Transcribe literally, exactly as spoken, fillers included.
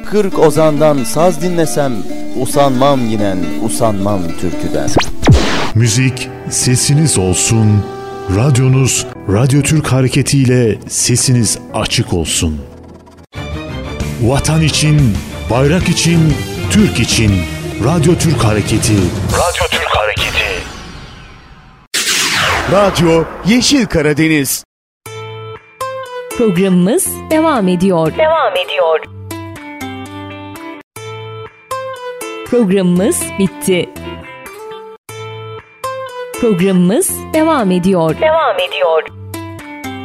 Kırk ozandan saz dinlesem, usanmam yinen, usanmam türküden. Müzik sesiniz olsun. Radyonuz Radyo Türk Hareketi ile sesiniz açık olsun. Vatan için, bayrak için, Türk için. Radyo Türk Hareketi. Radyo Türk Hareketi. Radyo Yeşil Karadeniz. Programımız devam ediyor. Devam ediyor. Programımız bitti. Programımız devam ediyor. Devam ediyor.